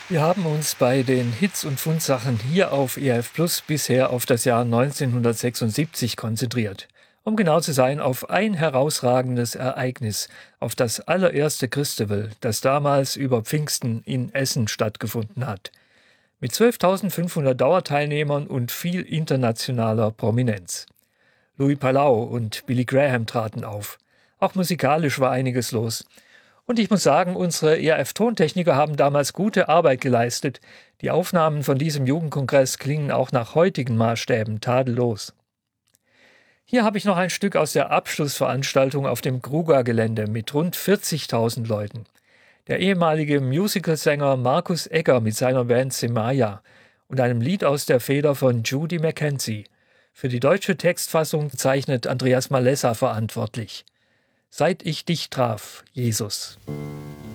Wir haben uns bei den Hits und Fundsachen hier auf ERF Plus bisher auf das Jahr 1976 konzentriert. Um genau zu sein, auf ein herausragendes Ereignis, auf das allererste Christabel, das damals über Pfingsten in Essen stattgefunden hat. Mit 12.500 Dauerteilnehmern und viel internationaler Prominenz. Louis Palau und Billy Graham traten auf. Auch musikalisch war einiges los. Und ich muss sagen, unsere ERF-Tontechniker haben damals gute Arbeit geleistet. Die Aufnahmen von diesem Jugendkongress klingen auch nach heutigen Maßstäben tadellos. Hier habe ich noch ein Stück aus der Abschlussveranstaltung auf dem Gruga-Gelände mit rund 40.000 Leuten. Der ehemalige Musicalsänger Markus Egger mit seiner Band Semaya und einem Lied aus der Feder von Judy Mackenzie. Für die deutsche Textfassung zeichnet Andreas Malessa verantwortlich. Seit ich dich traf, Jesus.